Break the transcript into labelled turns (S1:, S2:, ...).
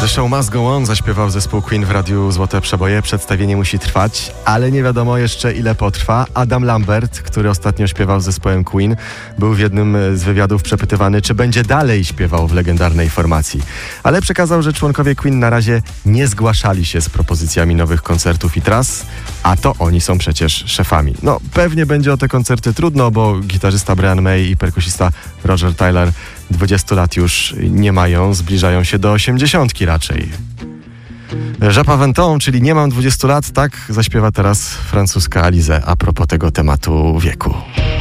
S1: The Show Must Go On zaśpiewał zespół Queen w radiu Złote Przeboje. Przedstawienie musi trwać, ale nie wiadomo jeszcze ile potrwa. Adam Lambert, który ostatnio śpiewał z zespołem Queen, był w jednym z wywiadów przepytywany, czy będzie dalej śpiewał w legendarnej formacji. Ale przekazał, że członkowie Queen na razie nie zgłaszali się z propozycjami nowych koncertów i tras, a to oni są przecież szefami. No, pewnie będzie o te koncerty trudno, bo gitarzysta Brian May i perkusista Roger Taylor 20 lat już nie mają, zbliżają się do 80 raczej. J'as 20 ans, czyli nie mam 20 lat, tak zaśpiewa teraz francuska Alizée a propos tego tematu wieku.